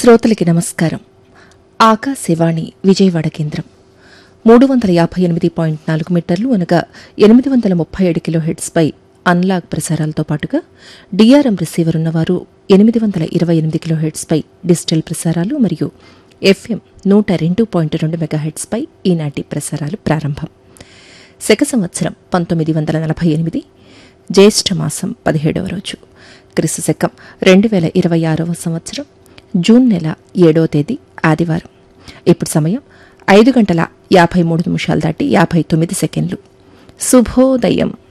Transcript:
శ్రోతలకి నమస్కారం. ఆకాశవాణి విజయవాడ కేంద్రం 358.4 మీటర్లు అనగా 837 కిలోహెర్ట్జ్పై అన్లాగ్ ప్రసారాలతో పాటుగా డిఆర్ఎం రిసీవర్ ఉన్నవారు 828 కిలోహెర్ట్జ్పై డిజిటల్ ప్రసారాలు మరియు ఎఫ్ఎం 102.2 మెగాహెర్ట్జ్పై ఈనాటి ప్రసారాలు ప్రారంభం. శక సంవత్సరం 1948 జ్యేష్ఠ మాసం 17వ రోజు, క్రీస్తు శకం 2026వ సంవత్సరం జూన్ నెల 7వ తేదీ ఆదివారం. ఇప్పుడు సమయం 5 గంటల 53 నిమిషాలు దాటి 59 సెకండ్లు. శుభోదయం.